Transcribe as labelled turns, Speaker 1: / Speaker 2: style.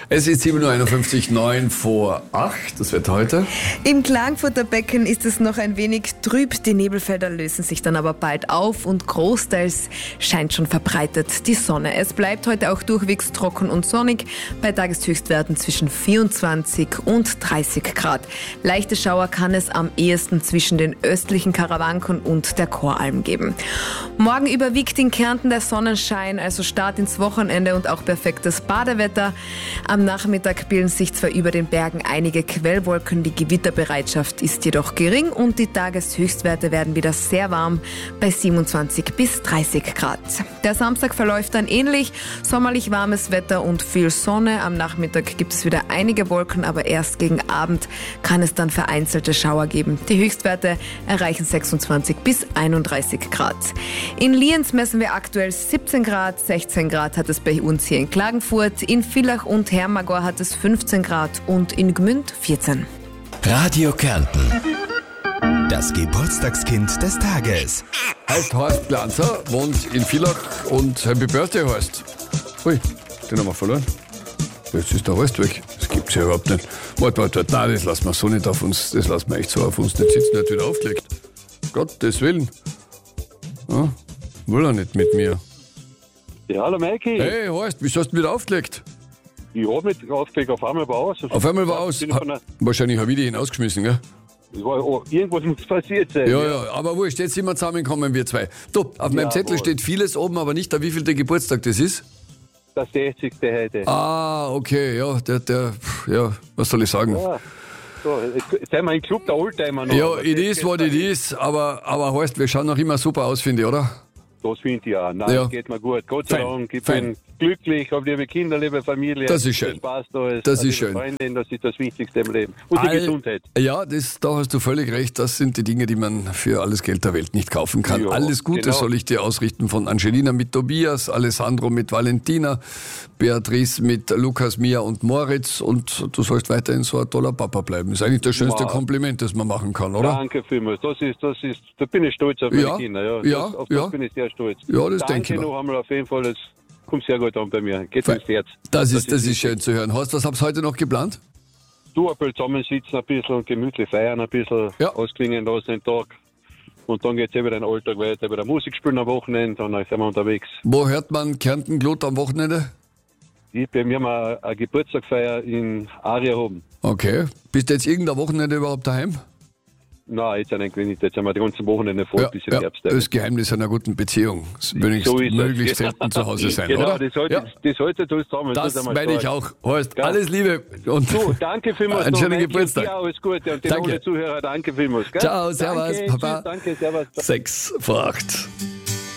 Speaker 1: Es ist 7.51 Uhr, 9 vor 8, das Wetter heute.
Speaker 2: Im Klagenfurter Becken ist es noch ein wenig trüb, die Nebelfelder lösen sich dann aber bald auf und großteils scheint schon verbreitet die Sonne. Es bleibt heute auch durchwegs trocken und sonnig, bei Tageshöchstwerten zwischen 24 und 30 Grad. Leichte Schauer kann es am ehesten zwischen den östlichen Karawanken und der Choralm geben. Morgen überwiegt in Kärnten der Sonnenschein, also Start ins Wochenende und auch perfektes Badewetter. Am Nachmittag bilden sich zwar über den Bergen einige Quellwolken, die Gewitterbereitschaft ist jedoch gering und die Tageshöchstwerte werden wieder sehr warm bei 27 bis 30 Grad. Der Samstag verläuft dann ähnlich, sommerlich warmes Wetter und viel Sonne. Am Nachmittag gibt es wieder einige Wolken, aber erst gegen Abend kann es dann vereinzelte Schauer geben. Die Höchstwerte erreichen 26 bis 31 Grad. In Lienz messen wir aktuell 17 Grad, 16 Grad hat es bei uns hier in Klagenfurt, in Villach und Hermagor hat es 15 Grad und in Gmünd 14.
Speaker 3: Radio Kärnten. Das Geburtstagskind des Tages.
Speaker 1: Heißt Horst Glanzer, wohnt in Villach und Happy Birthday Horst. Ui, den haben wir verloren. Jetzt ist der Horst weg. Das gibt's ja überhaupt nicht. Warte. Nein, das lassen wir so nicht auf uns. Das lassen wir echt so auf uns. Nicht sitzen, nicht wieder aufgelegt. Gottes Willen. Ja, will er nicht mit mir.
Speaker 4: Ja, hallo Maiki.
Speaker 1: Hey Horst, wieso hast du wieder aufgelegt?
Speaker 4: Ich hab nicht aufgelegt, auf einmal war aus.
Speaker 1: Auf einmal war aus. Wahrscheinlich habe ich dich hinausgeschmissen, gell?
Speaker 4: Irgendwas muss passiert sein.
Speaker 1: Ja, aber wurscht, jetzt sind wir zusammengekommen, wir zwei. Du, auf meinem Zettel steht vieles oben, aber nicht, wie viel der Geburtstag das ist.
Speaker 4: Der 60. heute.
Speaker 1: Ah, okay, ja, ja, was soll ich sagen?
Speaker 4: Ja, so, jetzt sind wir im Club der Oldtimer noch.
Speaker 1: Ja, it is what it is, aber heißt, wir schauen noch immer super aus, finde ich, oder?
Speaker 4: Das finde ich auch. Nein,
Speaker 1: ja.
Speaker 4: Das geht mir gut. Gott sei Dank, ich bin glücklich, habe liebe Kinder, liebe Familie.
Speaker 1: Das ist schön.
Speaker 4: Spaß da ist.
Speaker 1: Das ist schön.
Speaker 4: Freundin, das ist das Wichtigste im Leben. Und die Gesundheit.
Speaker 1: Ja, da hast du völlig recht. Das sind die Dinge, die man für alles Geld der Welt nicht kaufen kann. Ja, alles Gute soll ich dir ausrichten von Angelina mit Tobias, Alessandro mit Valentina, Beatrice mit Lukas, Mia und Moritz. Und du sollst weiterhin so ein toller Papa bleiben. Ist eigentlich das schönste Kompliment, das man machen kann, oder?
Speaker 4: Danke vielmals. Da bin ich stolz auf meine Kinder. Auf das bin ich sehr stolz.
Speaker 1: Ja, das denke ich mir.
Speaker 4: Danke noch einmal auf jeden Fall. Das kommt sehr gut an bei mir. Geht ins Herz.
Speaker 1: Das ist schön zu hören. Horst, was habt ihr heute noch geplant?
Speaker 4: Du, ein bisschen zusammensitzen, ein bisschen gemütlich feiern, ein bisschen ausklingen lassen den Tag. Und dann geht es wieder in den Alltag weiter, wieder Musik spielen am Wochenende und dann sind wir unterwegs.
Speaker 1: Wo hört man Kärnten-Glut am Wochenende?
Speaker 4: Bei mir haben wir eine Geburtstagsfeier in Ariahoben.
Speaker 1: Okay. Bist du jetzt irgendein Wochenende überhaupt daheim?
Speaker 4: Nein, jetzt eigentlich nicht. Jetzt haben wir die ganzen Wochenende voll bis in den Herbst. Das
Speaker 1: Geheimnis einer guten Beziehung. Möglichst selten zu Hause sein,
Speaker 4: genau,
Speaker 1: oder?
Speaker 4: Das haltet uns zusammen.
Speaker 1: Das meine ich auch. Horst, alles Liebe. Und
Speaker 4: so, danke vielmals.
Speaker 1: Einen schönen Geburtstag.
Speaker 4: Ja, alles Gute. Und den Zuhörer, danke vielmals. Gell?
Speaker 1: Ciao, servus,
Speaker 4: danke,
Speaker 1: Papa.
Speaker 4: Tschüss, danke, servus.
Speaker 1: 6 vor 8.